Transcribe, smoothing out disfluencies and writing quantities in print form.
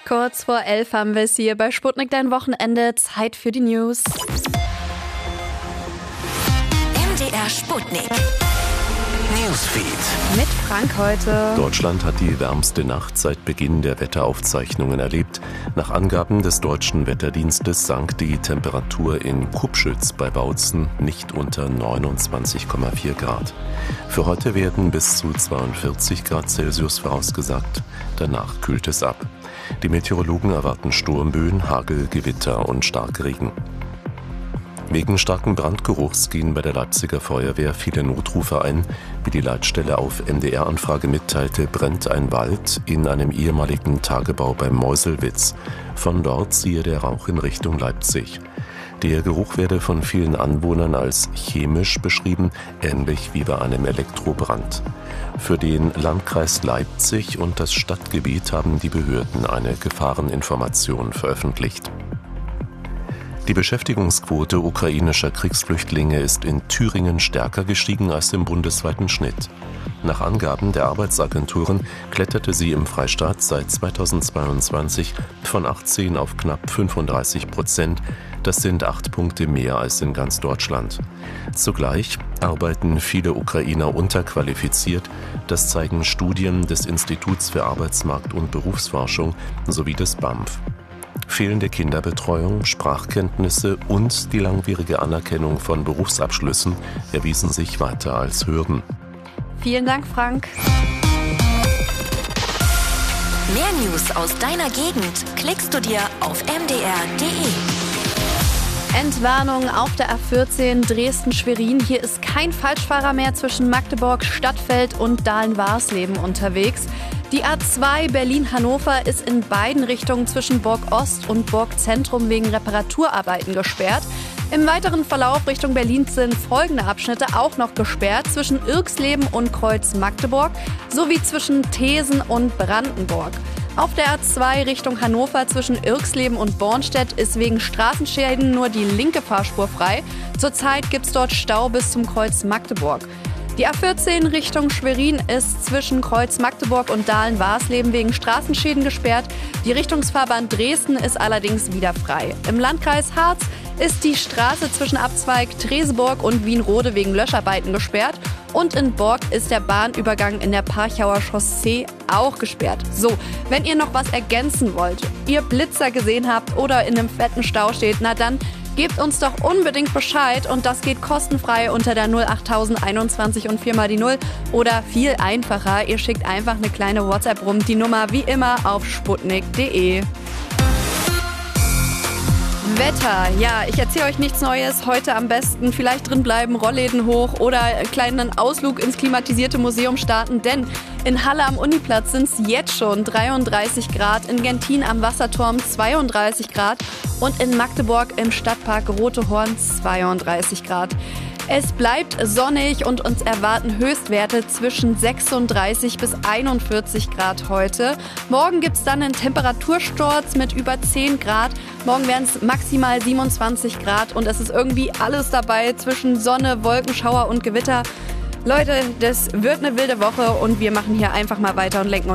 Kurz vor 11 haben wir es hier bei Sputnik, dein Wochenende. Zeit für die News. MDR Sputnik. Newsfeed. Mit Frank heute. Deutschland hat die wärmste Nacht seit Beginn der Wetteraufzeichnungen erlebt. Nach Angaben des Deutschen Wetterdienstes sank die Temperatur in Kupschütz bei Bautzen nicht unter 29,4 Grad. Für heute werden bis zu 42 Grad Celsius vorausgesagt. Danach kühlt es ab. Die Meteorologen erwarten Sturmböen, Hagel, Gewitter und Starkregen. Wegen starken Brandgeruchs gehen bei der Leipziger Feuerwehr viele Notrufe ein. Wie die Leitstelle auf MDR-Anfrage mitteilte, brennt ein Wald in einem ehemaligen Tagebau bei Meuselwitz. Von dort ziehe der Rauch in Richtung Leipzig. Der Geruch werde von vielen Anwohnern als chemisch beschrieben, ähnlich wie bei einem Elektrobrand. Für den Landkreis Leipzig und das Stadtgebiet haben die Behörden eine Gefahreninformation veröffentlicht. Die Beschäftigungsquote ukrainischer Kriegsflüchtlinge ist in Thüringen stärker gestiegen als im bundesweiten Schnitt. Nach Angaben der Arbeitsagenturen kletterte sie im Freistaat seit 2022 von 18 auf knapp 35%. Das sind 8 Punkte mehr als in ganz Deutschland. Zugleich arbeiten viele Ukrainer unterqualifiziert. Das zeigen Studien des Instituts für Arbeitsmarkt- und Berufsforschung sowie des BAMF. Fehlende Kinderbetreuung, Sprachkenntnisse und die langwierige Anerkennung von Berufsabschlüssen erwiesen sich weiter als Hürden. Vielen Dank, Frank. Mehr News aus deiner Gegend klickst du dir auf mdr.de. Entwarnung auf der A14 Dresden-Schwerin. Hier ist kein Falschfahrer mehr zwischen Magdeburg, Stadtfeld und Dahlen-Warsleben unterwegs. Die A2 Berlin-Hannover ist in beiden Richtungen zwischen Burg-Ost und Burg-Zentrum wegen Reparaturarbeiten gesperrt. Im weiteren Verlauf Richtung Berlin sind folgende Abschnitte auch noch gesperrt: zwischen Irxleben und Kreuz-Magdeburg sowie zwischen Thesen und Brandenburg. Auf der A2 Richtung Hannover zwischen Irxleben und Bornstedt ist wegen Straßenschäden nur die linke Fahrspur frei. Zurzeit gibt es dort Stau bis zum Kreuz Magdeburg. Die A14 Richtung Schwerin ist zwischen Kreuz Magdeburg und Dahlen-Warsleben wegen Straßenschäden gesperrt. Die Richtungsfahrbahn Dresden ist allerdings wieder frei. Im Landkreis Harz ist die Straße zwischen Abzweig Treseburg und Wienrode wegen Löscharbeiten gesperrt. Und in Borg ist der Bahnübergang in der Parchauer Chaussee auch gesperrt. So, wenn ihr noch was ergänzen wollt, ihr Blitzer gesehen habt oder in einem fetten Stau steht, na dann gebt uns doch unbedingt Bescheid, und das geht kostenfrei unter der 08021 und 4 mal die 0 oder viel einfacher, ihr schickt einfach eine kleine WhatsApp rum, die Nummer wie immer auf sputnik.de. Wetter, ja, ich erzähle euch nichts Neues. Heute am besten vielleicht drin bleiben, Rollläden hoch oder einen kleinen Ausflug ins klimatisierte Museum starten, denn in Halle am Uniplatz sind es jetzt schon 33 Grad, in Gentin am Wasserturm 32 Grad und in Magdeburg im Stadtpark Rote Horn 32 Grad. Es bleibt sonnig und uns erwarten Höchstwerte zwischen 36 bis 41 Grad heute. Morgen gibt es dann einen Temperatursturz mit über 10 Grad. Morgen werden es maximal 27 Grad und es ist irgendwie alles dabei zwischen Sonne, Wolkenschauer und Gewitter. Leute, das wird eine wilde Woche und wir machen hier einfach mal weiter und lenken